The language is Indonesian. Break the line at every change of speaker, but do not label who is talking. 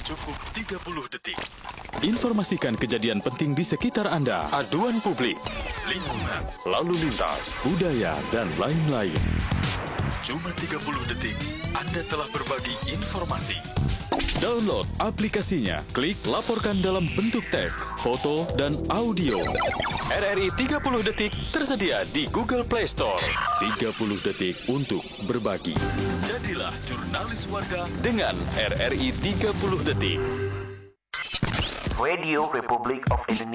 Cukup 30 detik. Informasikan kejadian penting di sekitar Anda. Aduan publik, lingkungan, lalu lintas, budaya, dan lain-lain. Cuma 30 detik, Anda telah berbagi informasi. Download aplikasinya. Klik laporkan dalam bentuk teks, foto, dan audio. RRI 30 detik tersedia di Google Play Store. 30 detik untuk berbagi. Jadilah jurnalis warga dengan RRI 30 detik.
Radio Republik of Indonesia.